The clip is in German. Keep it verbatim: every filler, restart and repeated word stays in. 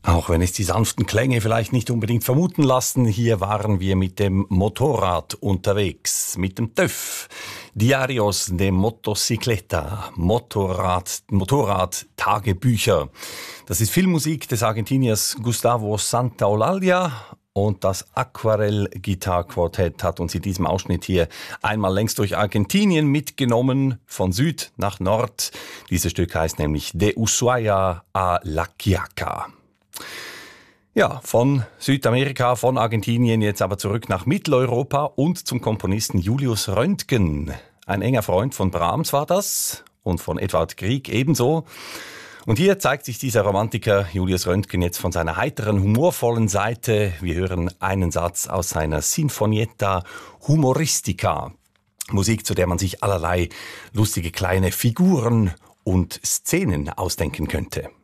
Auch wenn es die sanften Klänge vielleicht nicht unbedingt vermuten lassen, hier waren wir mit dem Motorrad unterwegs, mit dem TÜV. Diarios de Motocicleta, Motorrad, Motorrad-Tagebücher. Das ist Filmmusik des Argentiniers Gustavo Santaolalla. Und das Aquarell-Gitarre-Quartett hat uns in diesem Ausschnitt hier einmal längs durch Argentinien mitgenommen, von Süd nach Nord. Dieses Stück heißt nämlich De Ushuaia a La Quiaca. Ja, von Südamerika, von Argentinien jetzt aber zurück nach Mitteleuropa und zum Komponisten Julius Röntgen. Ein enger Freund von Brahms war das und von Edvard Grieg ebenso. Und hier zeigt sich dieser Romantiker Julius Röntgen jetzt von seiner heiteren, humorvollen Seite. Wir hören einen Satz aus seiner Sinfonietta Humoristica. Musik, zu der man sich allerlei lustige kleine Figuren und Szenen ausdenken könnte.